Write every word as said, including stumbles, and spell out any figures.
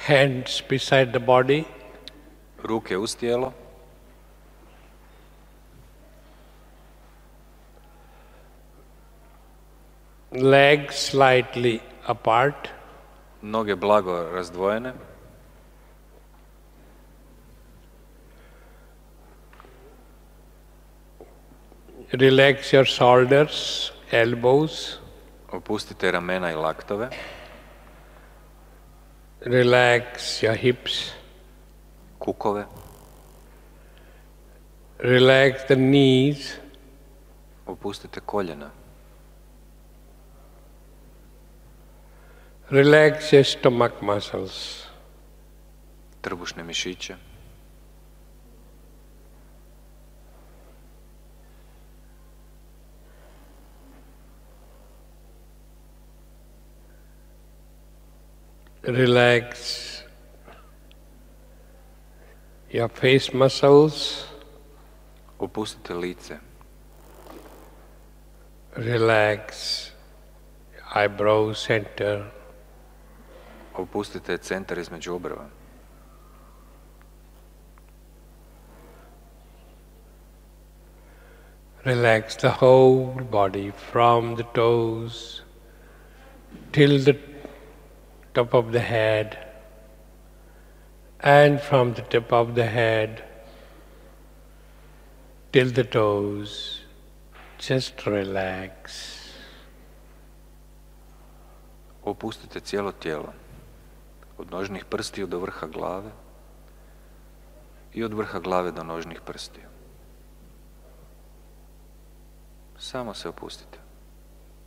Hands beside the body. Ruke uz tijelo. Legs slightly apart. Noge blago razdvojene. Relax your shoulders, elbows. Opustite ramena i laktove. Relax your hips. Kukove. Relax the knees. Opustite koljena. Relax your stomach muscles. Trbušne mišiće. Relax your face muscles. Opustite lice. Relax eyebrow center. Opustite centar između obrva. Relax the whole body from the toes till the top of the head, and from the tip of the head till the toes. Just relax. Opustite cijelo tijelo. Od nožnih prstiju do vrha glave i od vrha glave do nožnih prstiju. Samo se opustite.